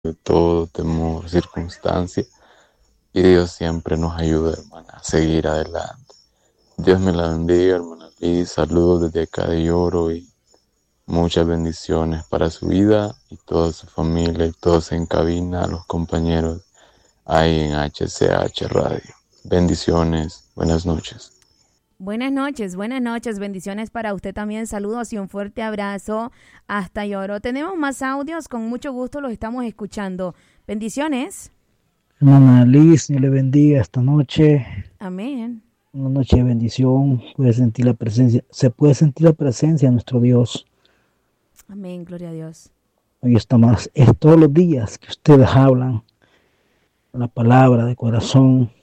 de todo temor, circunstancia. Y Dios siempre nos ayuda, hermana, a seguir adelante. Dios me la bendiga, hermana Liz. Saludos desde acá de Lloro y muchas bendiciones para su vida y toda su familia y todos en cabina, los compañeros ahí en HCH Radio. Bendiciones, buenas noches. Buenas noches, bendiciones para usted también, saludos y un fuerte abrazo hasta Lloro. Tenemos más audios, con mucho gusto los estamos escuchando. Bendiciones. Hermana Liz, Dios le bendiga esta noche. Amén. Una noche de bendición, se puede sentir la presencia de nuestro Dios. Amén, gloria a Dios. Hoy está más, es todos los días que ustedes hablan la palabra de corazón.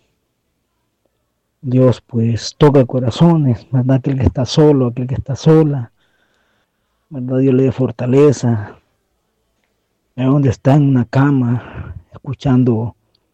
Dios pues toca corazones, ¿verdad? Aquel que está solo, aquel que está sola, ¿verdad? Dios le dé fortaleza. Es donde está en una cama, escuchando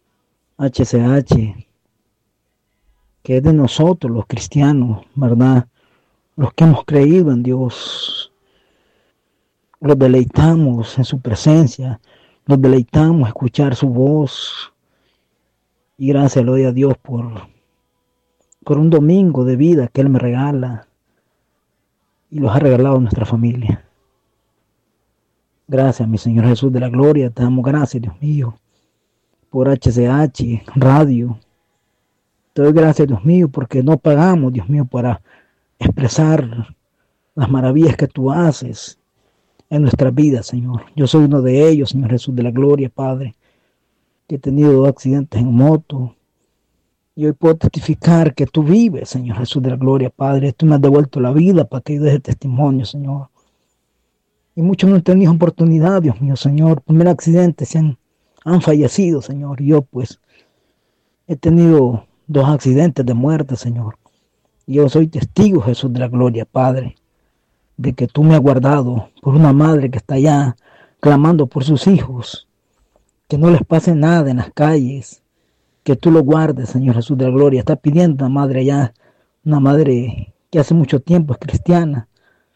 HCH, que es de nosotros los cristianos, ¿verdad? Los que hemos creído en Dios, los deleitamos en su presencia, los deleitamos escuchar su voz. Y gracias le doy a Dios por un domingo de vida que Él me regala y los ha regalado a nuestra familia. Gracias, mi Señor Jesús de la gloria. Te damos gracias, Dios mío, por HCH Radio. Te doy gracias, Dios mío, porque no pagamos, Dios mío, para expresar las maravillas que tú haces en nuestra vida, Señor. Yo soy uno de ellos, Señor Jesús de la gloria, Padre, que he tenido 2 accidentes en moto. Y hoy puedo testificar que tú vives, Señor Jesús de la gloria, Padre. Tú me has devuelto la vida para que yo deje testimonio, Señor. Y muchos no han tenido oportunidad, Dios mío, Señor. Primer accidente han fallecido, Señor. Y yo pues he tenido 2 accidentes de muerte, Señor. Y yo soy testigo, Jesús de la gloria, Padre, de que tú me has guardado por una madre que está allá clamando por sus hijos. Que no les pase nada en las calles. Que tú lo guardes, Señor Jesús de la gloria. Está pidiendo una madre allá, una madre que hace mucho tiempo es cristiana.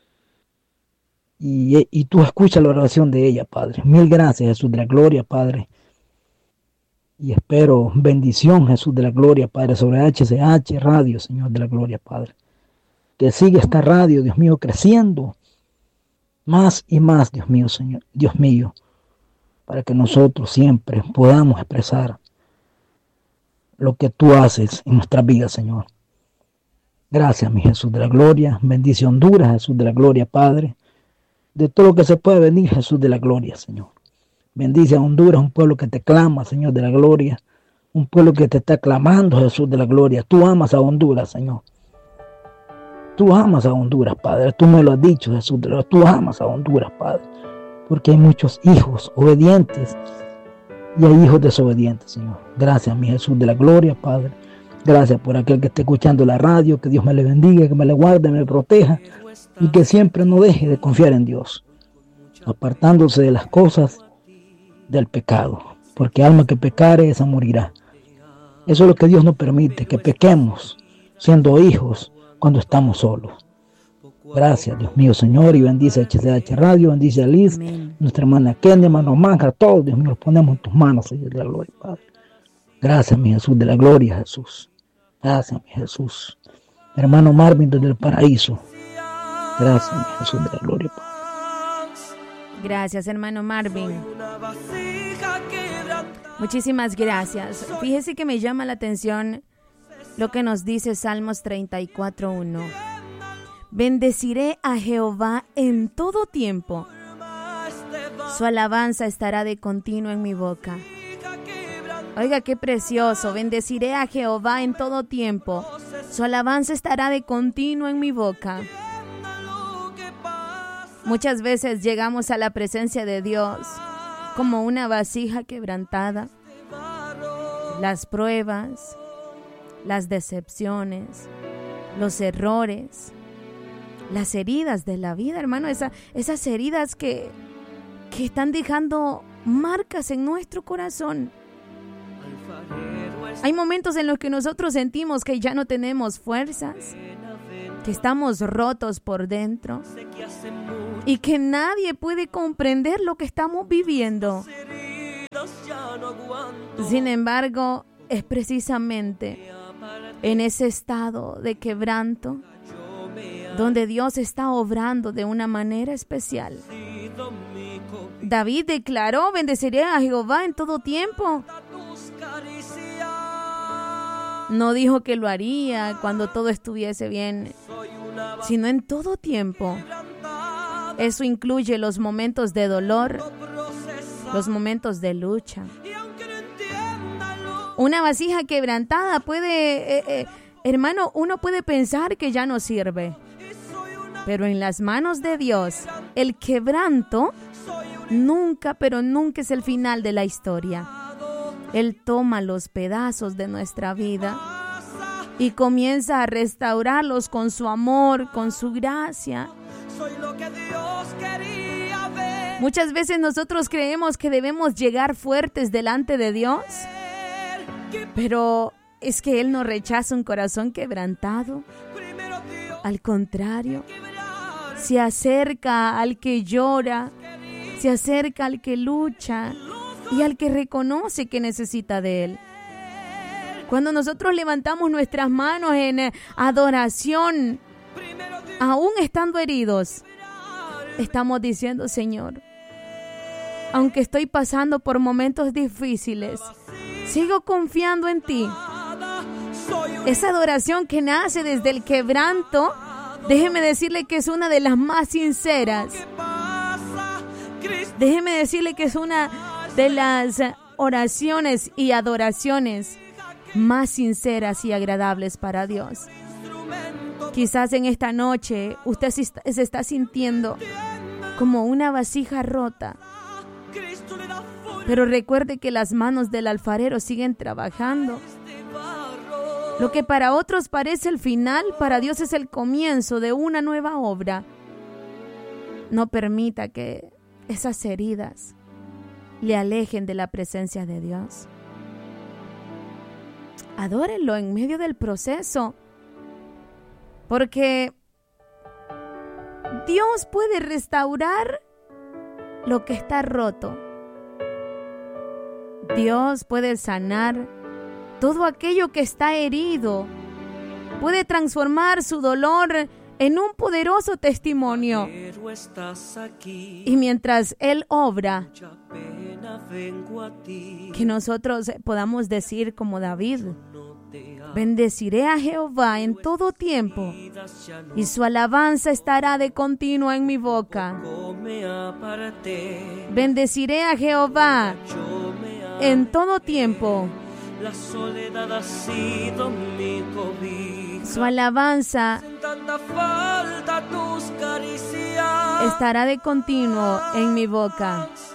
Y tú escuchas la oración de ella, Padre. Mil gracias, Jesús de la gloria, Padre. Y espero bendición, Jesús de la gloria, Padre, sobre HCH Radio, Señor de la gloria, Padre. Que siga esta radio, Dios mío, creciendo más y más, Dios mío, Señor, Dios mío, para que nosotros siempre podamos expresar lo que tú haces en nuestra vida, Señor. Gracias, mi Jesús de la gloria. Bendice Honduras, Jesús de la gloria, Padre. De todo lo que se puede venir, Jesús de la gloria, Señor. Bendice a Honduras, un pueblo que te clama, Señor de la gloria. Un pueblo que te está clamando, Jesús de la gloria. Tú amas a Honduras, Señor. Tú amas a Honduras, Padre. Tú me lo has dicho, Jesús de la gloria. Tú amas a Honduras, Padre. Porque hay muchos hijos obedientes y hay hijos desobedientes, Señor. Gracias, mi Jesús de la gloria, Padre. Gracias por aquel que esté escuchando la radio. Que Dios me le bendiga, que me le guarde, me le proteja. Y que siempre no deje de confiar en Dios. Apartándose de las cosas del pecado. Porque alma que pecare, esa morirá. Eso es lo que Dios nos permite. Que pequemos siendo hijos cuando estamos solos. Gracias, Dios mío, Señor, y bendice a HCH Radio, bendice a Liz, amén, nuestra hermana Kenny, hermano Manja, todos, Dios mío, los ponemos en tus manos, Señor de la gloria, Padre. Gracias, mi Jesús de la gloria, Jesús. Gracias, mi Jesús. Hermano Marvin desde el paraíso. Gracias, mi Jesús de la gloria, Padre. Gracias, hermano Marvin. Muchísimas gracias. Fíjese que me llama la atención lo que nos dice Salmos 34:1. Bendeciré a Jehová en todo tiempo. Su alabanza estará de continuo en mi boca. Oiga, qué precioso. Bendeciré a Jehová en todo tiempo. Su alabanza estará de continuo en mi boca. Muchas veces llegamos a la presencia de Dios como una vasija quebrantada. Las pruebas, las decepciones, los errores, las heridas de la vida, hermano, esas heridas que están dejando marcas en nuestro corazón. Hay momentos en los que nosotros sentimos que ya no tenemos fuerzas, que estamos rotos por dentro y que nadie puede comprender lo que estamos viviendo. Sin embargo, es precisamente en ese estado de quebranto donde Dios está obrando de una manera especial. David declaró: bendeciré a Jehová en todo tiempo. No dijo que lo haría cuando todo estuviese bien, sino en todo tiempo. Eso incluye los momentos de dolor, los momentos de lucha. Una vasija quebrantada puede, hermano, uno puede pensar que ya no sirve. Pero en las manos de Dios, el quebranto nunca, pero nunca es el final de la historia. Él toma los pedazos de nuestra vida y comienza a restaurarlos con su amor, con su gracia. Muchas veces nosotros creemos que debemos llegar fuertes delante de Dios, pero es que Él no rechaza un corazón quebrantado. Al contrario, se acerca al que llora, se acerca al que lucha y al que reconoce que necesita de Él. Cuando nosotros levantamos nuestras manos en adoración, aún estando heridos, estamos diciendo: Señor, aunque estoy pasando por momentos difíciles, sigo confiando en ti. Esa adoración que nace desde el quebranto, déjeme decirle que es una de las más sinceras. Déjeme decirle que es una de las oraciones y adoraciones más sinceras y agradables para Dios. Quizás en esta noche usted se está sintiendo como una vasija rota, pero recuerde que las manos del alfarero siguen trabajando. Lo que para otros parece el final, para Dios es el comienzo de una nueva obra. No permita que esas heridas le alejen de la presencia de Dios. Adórenlo en medio del proceso, porque Dios puede restaurar lo que está roto. Dios puede sanar todo aquello que está herido. Puede transformar su dolor en un poderoso testimonio. Y mientras Él obra, que nosotros podamos decir como David: bendeciré a Jehová en todo tiempo, y su alabanza estará de continuo en mi boca. Bendeciré a Jehová en todo tiempo. La soledad ha sido mi cobija. Su alabanza Falta tus caricias. estará de continuo en mi boca.